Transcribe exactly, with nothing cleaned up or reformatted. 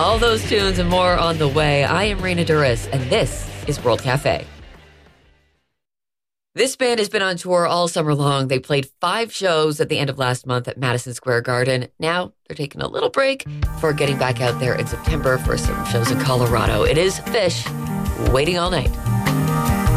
All those tunes and more on the way. I am Raina Duras, and this is World Cafe. This band has been on tour all summer long. They played five shows at the end of last month at Madison Square Garden. Now they're taking a little break before getting back out there in September for some shows in Colorado. It is Phish, Waiting All Night.